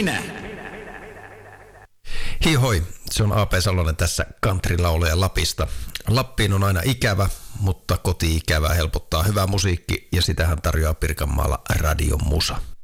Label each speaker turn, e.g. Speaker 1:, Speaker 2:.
Speaker 1: Minä.
Speaker 2: Hihoi, se on A.P. Salonen tässä country-laulaja Lapista. Lappiin on aina ikävä, mutta koti-ikävää helpottaa hyvä musiikki ja sitähän tarjoaa Pirkanmaalla Radion Musa.